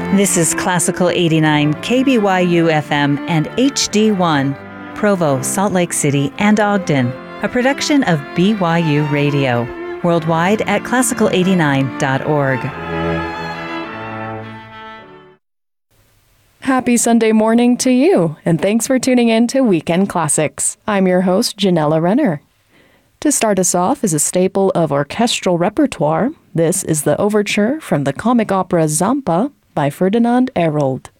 This is Classical 89, KBYU FM and HD1, Provo, Salt Lake City, and Ogden, a production of BYU Radio, worldwide at classical89.org. Happy Sunday morning to you, and thanks for tuning in to Weekend Classics. I'm your host, Janella Renner. To start us off is a staple of orchestral repertoire. This is the overture from the comic opera Zampa by Ferdinand Arnold.